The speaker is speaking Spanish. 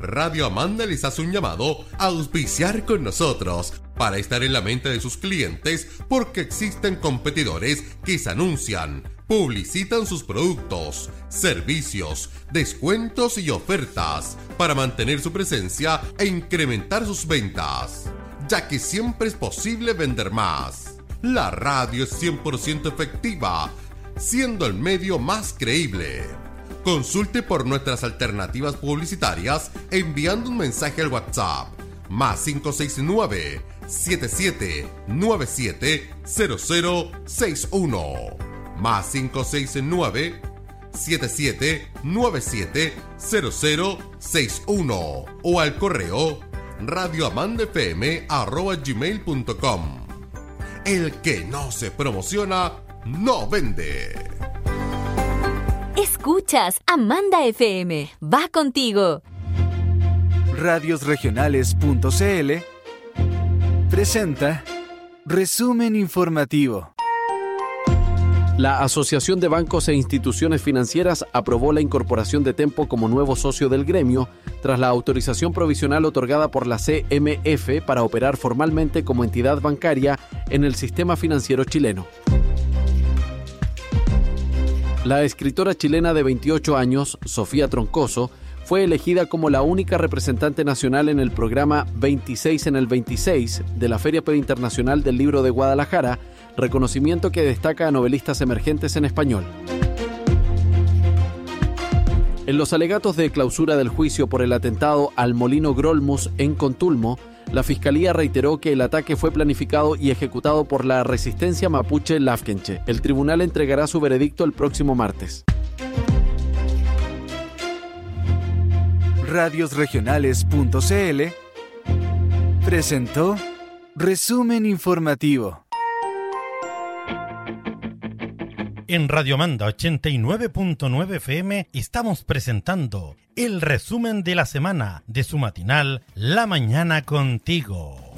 Radio Amanda les hace un llamado a auspiciar con nosotros para estar en la mente de sus clientes, porque existen competidores que se anuncian, publicitan sus productos, servicios, descuentos y ofertas para mantener su presencia e incrementar sus ventas, ya que siempre es posible vender más. La radio es 100% efectiva, siendo el medio más creíble. Consulte por nuestras alternativas publicitarias enviando un mensaje al WhatsApp más 569-7797-0061 más 569-7797-0061 o al correo radioamandafm@gmail.com. El que no se promociona, no vende. Escuchas Amanda FM. Va contigo. Radiosregionales.cl presenta Resumen Informativo. La Asociación de Bancos e Instituciones Financieras aprobó la incorporación de Tempo como nuevo socio del gremio tras la autorización provisional otorgada por la CMF para operar formalmente como entidad bancaria en el sistema financiero chileno. La escritora chilena de 28 años, Sofía Troncoso, fue elegida como la única representante nacional en el programa 26 en el 26 de la Feria Internacional del Libro de Guadalajara, reconocimiento que destaca a novelistas emergentes en español. En los alegatos de clausura del juicio por el atentado al Molino Grolmus en Contulmo, la Fiscalía reiteró que el ataque fue planificado y ejecutado por la resistencia mapuche Lafkenche. El tribunal entregará su veredicto el próximo martes. Radiosregionales.cl presentó Resumen Informativo. En Radio Amanda 89.9 FM estamos presentando el resumen de la semana de su matinal La Mañana Contigo.